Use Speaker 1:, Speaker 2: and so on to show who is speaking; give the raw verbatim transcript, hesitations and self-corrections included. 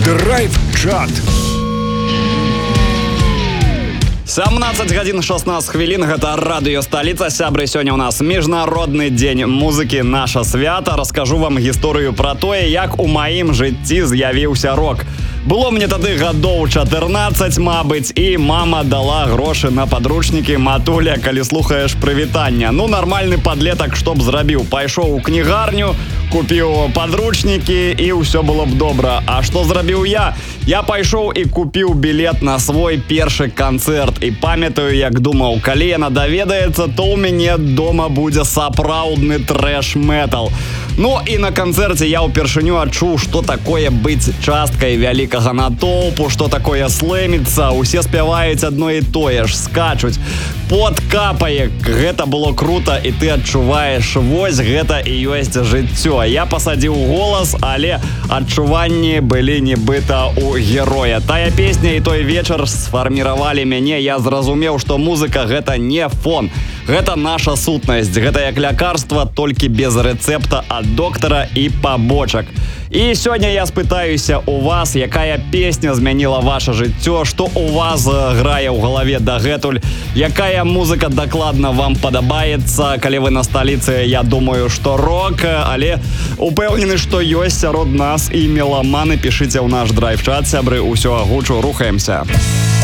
Speaker 1: Драйв-чат.
Speaker 2: семнадцать гадзін шаснаццаць хвілін, гэта радыё сталіца. Сябры, сёння ў нас міжнародны дзень музыкі, наша свята. Раскажу вам гісторыю пра тое, як у маім жыцці з'явіўся рок. Было мне тады гадоў чатырнаццаць, мабыць, і мама дала грошы на падручнікі. Матуля, калі слухаеш прывітання. Ну, нармальны падлетак, што б зрабіў? Пайшоў у кнігарню, купіў падручнікі, і ўсё было б добра. А што зрабіў я? Я пайшоў і купіў білет на свой першы канцэрт. І памятаю, як думаў, калі яна даведаецца, то ў мяне дома будзе сапраўдны трэш-метал. Ну і на канцэрце я ўпершыню адчуў, што такое быць часткай вялікага натоўпу, што такое слэміцца. Усе спяваюць адно і тое ж, скачуць, пот капае. Гэта было крута, і ты адчуваеш, вось гэта і ёсць жыццё. Я пасадзіў голас, але адчуванні былі нібыта у героя. Тая песня і той вечар сфарміравалі мяне. Я зразумеў, што музыка гэта не фон. Гэта наша сутнасць. Гэта як лякарства, толькі без рэцэпта ад доктара і пабочак. І сёння я спытаюся у вас, якая песня змяніла ваше жыццё, што у вас грае ў галаве дагэтуль, якая музыка дакладна вам падабаецца. Калі вы на сталіцы, я думаю, што рок, але упэўнены, што ёсць сярод нас і меламаны. Пішыце ў наш драйв-чат, сябры, усё агучу, рухаемся.